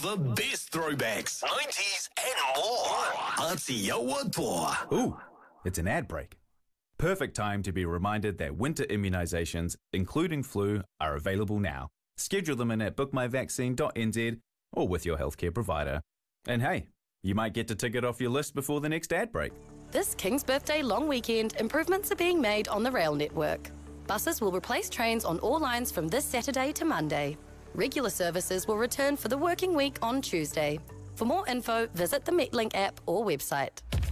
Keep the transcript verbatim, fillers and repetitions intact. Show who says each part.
Speaker 1: The best throwbacks, nineties and more. Atiawa Toa.
Speaker 2: Ooh, it's an ad break. Perfect time to be reminded that winter immunisations, including flu, are available now. Schedule them in at book my vaccine dot n z or with your healthcare provider. And hey, you might get to tick it off your list before the next ad break.
Speaker 3: This King's Birthday long weekend, improvements are being made on the rail network. Buses will replace trains on all lines from this Saturday to Monday. Regular services will return for the working week on Tuesday. For more info, visit the Metlink app or website.